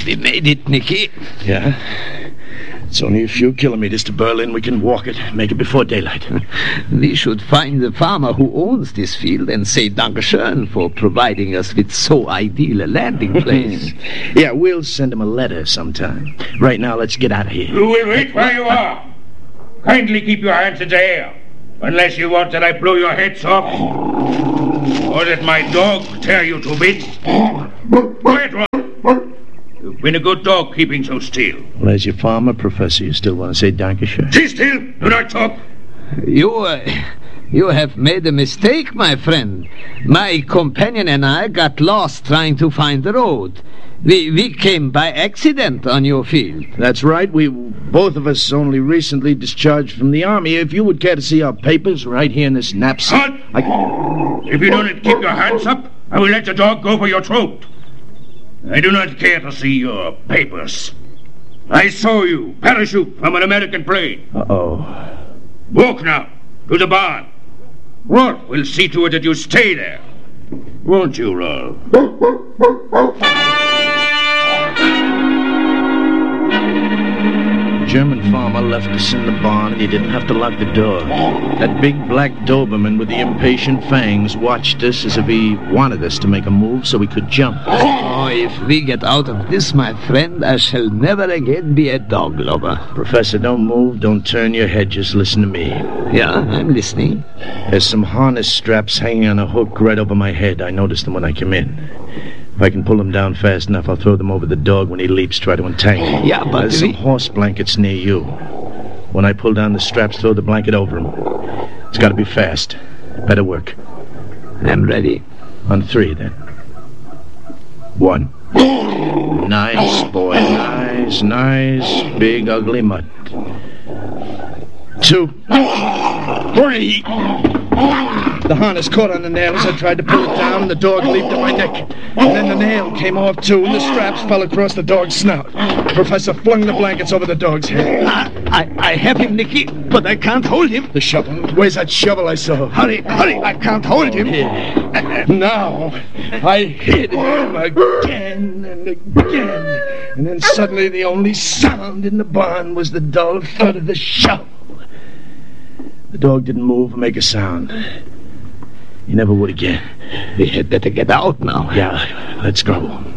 We made it, Nicky. Yeah? It's only a few kilometers to Berlin. We can walk it, make it before daylight. We should find the farmer who owns this field and say Dankeschön for providing us with so ideal a landing place. Yeah, we'll send him a letter sometime. Right now, let's get out of here. You will wait where you are. Kindly keep your hands in the air, unless you want that I blow your heads off, or that my dog tear you to bits. Quiet, Ron. You've been a good dog keeping so still. Well, as your farmer, Professor, you still want to say Dankeschön? Sit still. Do not talk. You have made a mistake, my friend. My companion and I got lost trying to find the road. We came by accident on your field. That's right. We both of us only recently discharged from the army. If you would care to see our papers right here in this knapsack. If you don't keep your hands up, I will let the dog go for your throat. I do not care to see your papers. I saw you parachute from an American plane. Uh-oh. Walk now to the barn. Rolf will see to it that you stay there. Won't you, Rolf? The German farmer left us in the barn, and he didn't have to lock the door. That big black Doberman with the impatient fangs watched us as if he wanted us to make a move so we could jump. Oh, if we get out of this, my friend, I shall never again be a dog lover. Professor, don't move, don't turn your head, just listen to me. Yeah, I'm listening. There's some harness straps hanging on a hook right over my head. I noticed them when I came in. If I can pull them down fast enough, I'll throw them over the dog when he leaps, try to entangle. Yeah, but there's some horse blankets near you. When I pull down the straps, throw the blanket over him. It's got to be fast. Better work. I'm ready. On 3, then. 1. Nice, boy. Nice. Big, ugly mutt. 2. 3. The harness caught on the nail as I tried to pull it down, and the dog leaped at my neck. And then the nail came off, too, and the straps fell across the dog's snout. The professor flung the blankets over the dog's head. I have him, Nicky, but I can't hold him. The shovel. Where's that shovel I saw? Hurry, I can't hold him. Now, I hit him again and again. And then suddenly the only sound in the barn was the dull thud of the shovel. The dog didn't move or make a sound. He never would again. We had better get out now. Yeah, let's go.